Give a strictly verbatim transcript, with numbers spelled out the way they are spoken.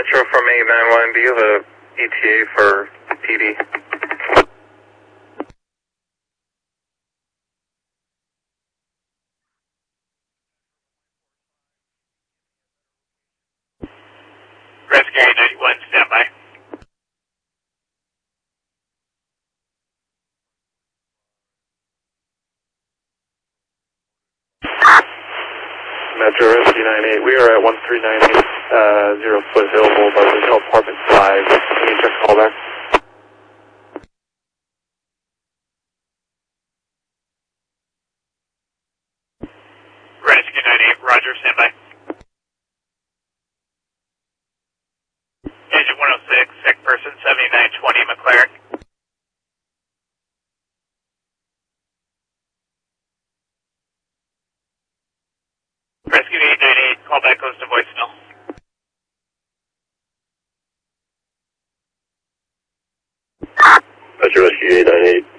Metro from eight nine one, do you have a E T A for P D? Rescue eight ninety-one, standby. Metro Rescue nine eight, we are at one three nine eight, uh, zero Foothill Boulevard, there's no apartment five. Can you check call back? Rescue nine eight, roger, standby. Agent one oh six, sick person seventy-nine twenty, McLaren. Rescue eight nine eight, call back goes to voicemail. Metro Rescue eight nine eight.